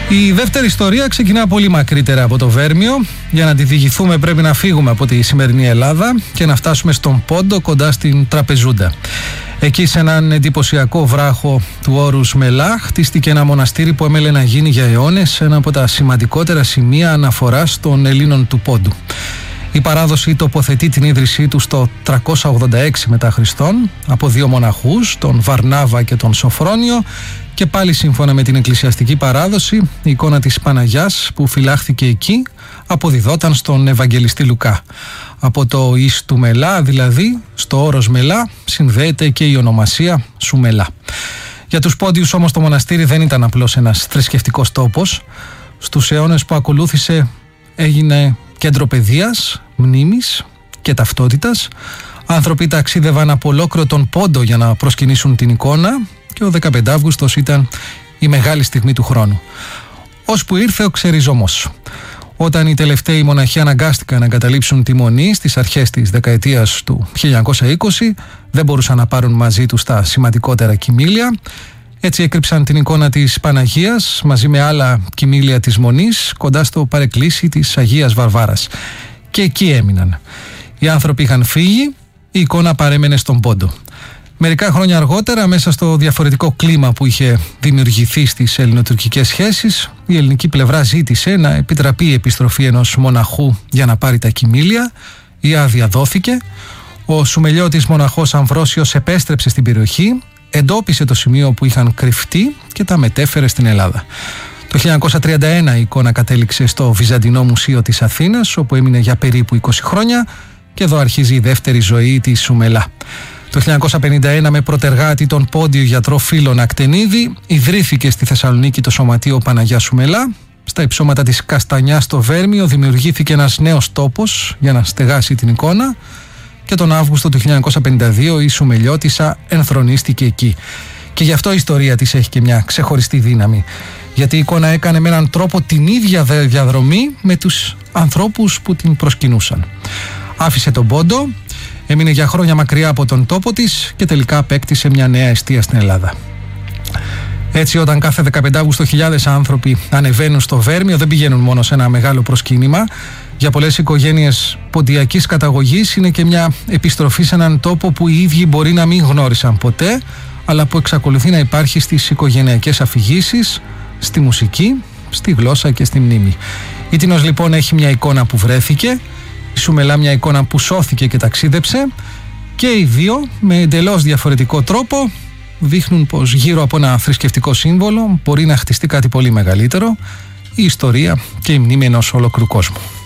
Η δεύτερη ιστορία ξεκινά πολύ μακρύτερα από το Βέρμιο. Για να τη διηγηθούμε πρέπει να φύγουμε από τη σημερινή Ελλάδα και να φτάσουμε στον Πόντο, κοντά στην Τραπεζούντα. Εκεί, σε έναν εντυπωσιακό βράχο του όρους Μελά, χτίστηκε ένα μοναστήρι που έμελε να γίνει για αιώνες ένα από τα σημαντικότερα σημεία αναφοράς των Ελλήνων του Πόντου. Η παράδοση τοποθετεί την ίδρυσή του στο 386 μετά Χριστόν από δύο μοναχούς, τον Βαρνάβα και τον Σοφρόνιο, και πάλι σύμφωνα με την εκκλησιαστική παράδοση, η εικόνα της Παναγιάς που φυλάχθηκε εκεί αποδιδόταν στον Ευαγγελιστή Λουκά. Από το εις του Μελά, δηλαδή στο όρος Μελά, συνδέεται και η ονομασία Σουμελά. Για τους Πόντιους όμως το μοναστήρι δεν ήταν απλώς ένας θρησκευτικός τόπος. Στους αιώνες που ακολούθησε έγινε κέντρο παιδείας, μνήμης και ταυτότητας. Άνθρωποι ταξίδευαν από ολόκληρο τον Πόντο για να προσκυνήσουν την εικόνα και ο 15 Αύγουστος ήταν η μεγάλη στιγμή του χρόνου. Ώσπου ήρθε ο ξεριζωμός. Όταν οι τελευταίοι μοναχοί αναγκάστηκαν να εγκαταλείψουν τη Μονή στις αρχές της δεκαετίας του 1920, δεν μπορούσαν να πάρουν μαζί τους τα σημαντικότερα κοιμήλια. Έτσι έκρυψαν την εικόνα της Παναγίας μαζί με άλλα κοιμήλια της Μονής κοντά στο παρεκκλήσι της Αγίας Βαρβάρας. Και εκεί έμειναν. Οι άνθρωποι είχαν φύγει, η εικόνα παρέμενε στον Πόντο. Μερικά χρόνια αργότερα, μέσα στο διαφορετικό κλίμα που είχε δημιουργηθεί στις ελληνοτουρκικές σχέσεις, η ελληνική πλευρά ζήτησε να επιτραπεί η επιστροφή ενός μοναχού για να πάρει τα κοιμήλια. Η άδεια δόθηκε. Ο σουμελιώτης μοναχός Αμβρόσιος επέστρεψε στην περιοχή, εντόπισε το σημείο που είχαν κρυφτεί και τα μετέφερε στην Ελλάδα. Το 1931 η εικόνα κατέληξε στο Βυζαντινό Μουσείο της Αθήνας, όπου έμεινε για περίπου 20 χρόνια, και εδώ αρχίζει η δεύτερη ζωή της Σουμελά. Το 1951, με πρωτεργάτη τον πόντιο γιατρό Φίλον Ακτενίδη, ιδρύθηκε στη Θεσσαλονίκη το Σωματείο Παναγιά Σουμελά. Στα υψώματα της Καστανιάς στο Βέρμιο δημιουργήθηκε ένας νέος τόπος για να στεγάσει την εικόνα, και τον Αύγουστο του 1952 η Σουμελιώτισσα ενθρονίστηκε εκεί. Και γι' αυτό η ιστορία της έχει και μια ξεχωριστή δύναμη. Γιατί η εικόνα έκανε με έναν τρόπο την ίδια διαδρομή με τους ανθρώπους που την προσκυνούσαν. Άφησε τον Πόντο, έμεινε για χρόνια μακριά από τον τόπο της και τελικά απέκτησε μια νέα εστία στην Ελλάδα. Έτσι, όταν κάθε 15 Αύγουστο χιλιάδες άνθρωποι ανεβαίνουν στο Βέρμιο, δεν πηγαίνουν μόνο σε ένα μεγάλο προσκύνημα. Για πολλές οικογένειες ποντιακής καταγωγής είναι και μια επιστροφή σε έναν τόπο που οι ίδιοι μπορεί να μην γνώρισαν ποτέ, αλλά που εξακολουθεί να υπάρχει στις οικογενειακές αφηγήσεις, στη μουσική, στη γλώσσα και στη μνήμη. Η Τίνος λοιπόν έχει μια εικόνα που βρέθηκε, η Σουμελά μια εικόνα που σώθηκε και ταξίδεψε, και οι δύο με εντελώς διαφορετικό τρόπο δείχνουν πως γύρω από ένα θρησκευτικό σύμβολο μπορεί να χτιστεί κάτι πολύ μεγαλύτερο, η ιστορία και η μνήμη ενός ολόκληρου κόσμου.